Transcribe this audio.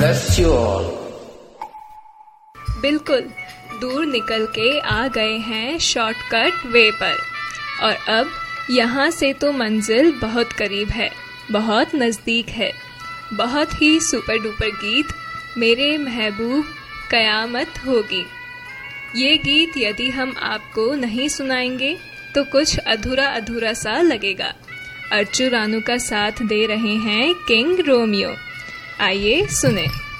bless you all. बिल्कुल दूर निकल के आ गए हैं शॉर्टकट वे पर, और अब यहाँ से तो मंजिल बहुत करीब है, बहुत नज़दीक है। बहुत ही सुपर डुपर गीत मेरे महबूब कयामत होगी। ये गीत यदि हम आपको नहीं सुनाएंगे तो कुछ अधूरा अधूरा सा लगेगा। अर्चू रानू का साथ दे रहे हैं किंग रोमियो। आइए सुने।